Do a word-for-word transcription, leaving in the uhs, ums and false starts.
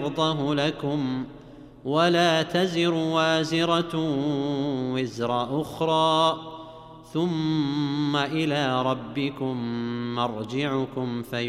يرضه لكم ولا تزر وازرة وزر أخرى ثم إلى ربكم مرجعكم في